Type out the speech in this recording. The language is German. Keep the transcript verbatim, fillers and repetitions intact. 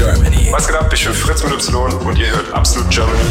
Germany. Was geht ab? Ich bin Fritz mit Y und ihr hört Absolut Germany.